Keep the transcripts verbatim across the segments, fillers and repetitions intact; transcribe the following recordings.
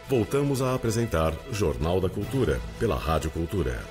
Voltamos a apresentar Jornal da Cultura, pela Rádio Cultura.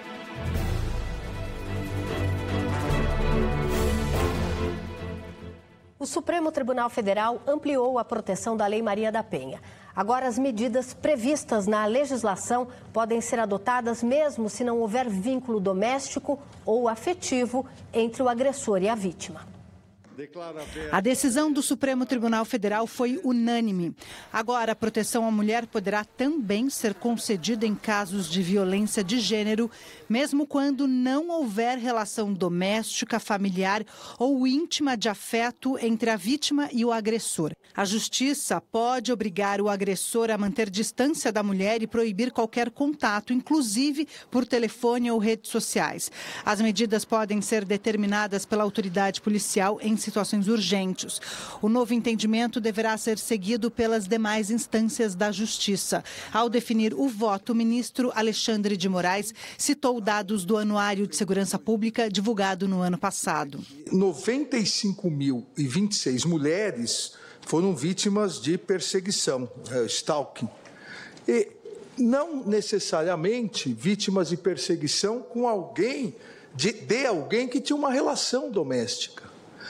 O Supremo Tribunal Federal ampliou a proteção da Lei Maria da Penha. Agora, as medidas previstas na legislação podem ser adotadas mesmo se não houver vínculo doméstico ou afetivo entre o agressor e a vítima. A decisão do Supremo Tribunal Federal foi unânime. Agora, a proteção à mulher poderá também ser concedida em casos de violência de gênero, mesmo quando não houver relação doméstica, familiar ou íntima de afeto entre a vítima e o agressor. A Justiça pode obrigar o agressor a manter distância da mulher e proibir qualquer contato, inclusive por telefone ou redes sociais. As medidas podem ser determinadas pela autoridade policial em situações urgentes. O novo entendimento deverá ser seguido pelas demais instâncias da Justiça. Ao definir o voto, o ministro Alexandre de Moraes citou dados do Anuário de Segurança Pública divulgado no ano passado. noventa e cinco mil e vinte e seis mulheres foram vítimas de perseguição, stalking. E não necessariamente vítimas de perseguição com alguém, de, de alguém que tinha uma relação doméstica.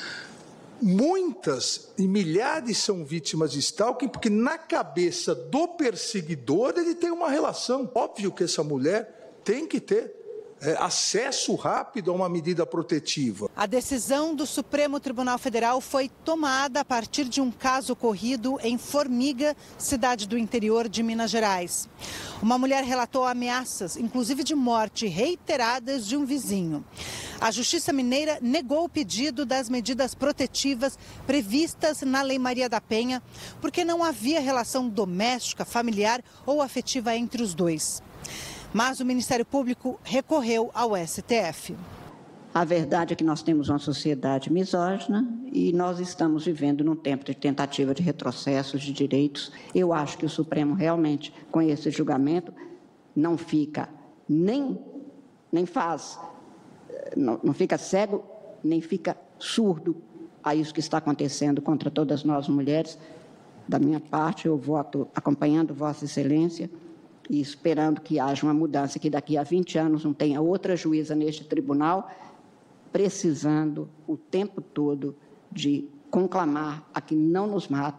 Muitas e milhares são vítimas de stalking porque na cabeça do perseguidor ele tem uma relação. Óbvio que essa mulher tem que ter é, acesso rápido a uma medida protetiva. A decisão do Supremo Tribunal Federal foi tomada a partir de um caso ocorrido em Formiga, cidade do interior de Minas Gerais. Uma mulher relatou ameaças, inclusive de morte, reiteradas de um vizinho. A Justiça Mineira negou o pedido das medidas protetivas previstas na Lei Maria da Penha, porque não havia relação doméstica, familiar ou afetiva entre os dois. Mas o Ministério Público recorreu ao S T F. A verdade é que nós temos uma sociedade misógina e nós estamos vivendo num tempo de tentativa de retrocessos de direitos. Eu acho que o Supremo realmente, com esse julgamento, não fica nem, nem faz... Não, não fica cego, nem fica surdo a isso que está acontecendo contra todas nós mulheres. Da minha parte, eu vou acompanhando Vossa Excelência e esperando que haja uma mudança, que daqui a vinte anos não tenha outra juíza neste tribunal, precisando o tempo todo de conclamar a que não nos mate.